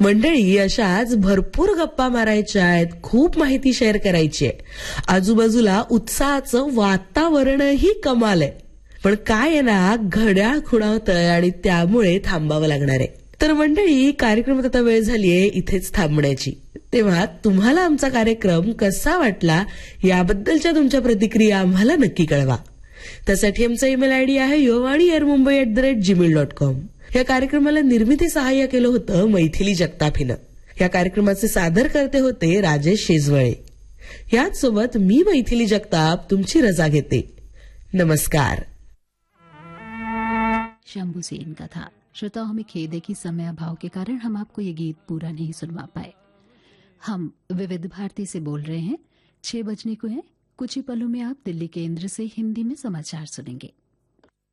मंडळी, अशाच भरपूर गप्पा मारायच्या आहेत, खूप माहिती शेअर करायची आहे. आजूबाजूला उत्साहाचं वातावरणही कमाल आहे. पण काय आहे ना, घड्याळ खुणावतंय आणि त्यामुळे थांबावं लागणार आहे. तर मंडळी, कार्यक्रमात आता वेळ झालीये इथेच थांबण्याची. तेव्हा तुम्हाला आमचा कार्यक्रम कसा वाटला याबद्दलच्या तुमच्या प्रतिक्रिया आम्हाला नक्की कळवा. त्यासाठी आमचा ईमेल आयडी आहे yovani@mumbai@gmail.com. या कार्यक्रमाला निर्मिती सहाय्य केलं होतं मैथिली जगताप हिनं. या कार्यक्रमाचे सादर करते होते राजेश शेजवळे. याच सोबत मी मैथिली जगताप तुमची रजा घेते. नमस्कार. शंभू सेन का था. श्रोताओं, हमें खेद है कि समय अभाव के कारण हम आपको ये गीत पूरा नहीं सुनवा पाए. हम विविध भारती से बोल रहे हैं. 6 बजने को है. कुछ ही पलों में आप दिल्ली केंद्र से हिंदी में समाचार सुनेंगे.